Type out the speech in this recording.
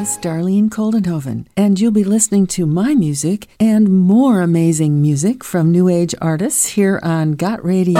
is Darlene Koldenhoven, and you'll be listening to my music and more amazing music from New Age artists here on Got Radio.